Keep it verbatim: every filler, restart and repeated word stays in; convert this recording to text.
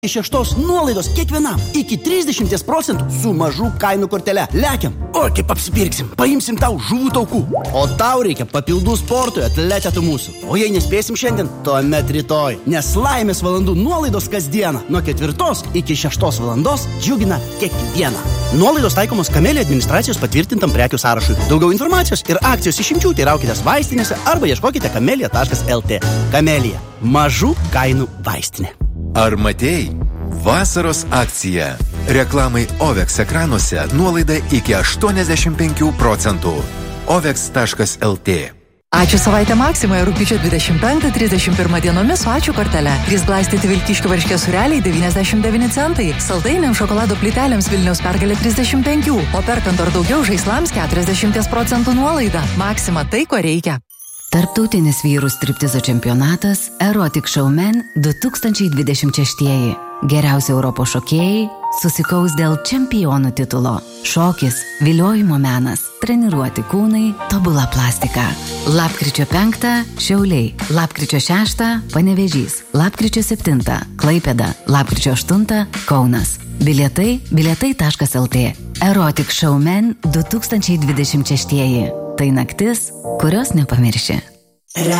Šeštos nuolaidos kiekvienam iki trisdešimt procentų su mažų kainų kortele. Lekiam, o kaip apsipirksim, paimsim tau žuvų taukų. O tau reikia papildų sportui, atlete tu mūsų. O jei nespėsim šiandien, tuomet rytoj. Nes laimės valandų nuolaidos kasdieną nuo ketvirtos iki šeštos valandos džiugina kiekvieną. Nuolaidos taikomos Kamelija administracijos patvirtintam prekių sąrašui. Daugiau informacijos ir akcijos išimčių teiraukitės vaistinėse arba ieškokite kamelija taškas lt. Kamelija. Mažų kainų vaistinė. Ar matėjai? Vasaros akcija. Reklamai Ovex ekranuose nuolaida iki aštuoniasdešimt penkių procentų. ovex taškas lt. Ačiū savaitę Maksimoje rugpjūčio dvidešimt penktą trisdešimt pirmą dienomis su ačiū kortele. trys glaistyti Vilkiškių varškės sūreliai devyniasdešimt devyni centai. Saldainiams šokolado plytelėms Vilniaus pergalė trisdešimt penki. O perkant ar daugiau žaislams keturiasdešimt procentų nuolaida. Maksima tai, ko reikia. Tarptautinis vyrų striptizo čempionatas Erotic Showman du tūkstančiai dvidešimt šeši. Geriausi Europos šokėjai susikaus dėl čempionų titulo. Šokis, viliojimo menas, treniruoti kūnai, tobula plastika. Lapkričio penktą Šiauliai, lapkričio šeštą Panevėžys, lapkričio septintą Klaipėda, lapkričio aštuntą Kaunas. Bilietai bilietai taškas lt. Erotic Showman du tūkstančiai dvidešimt šeši. Tai naktis, kurios nepamirši.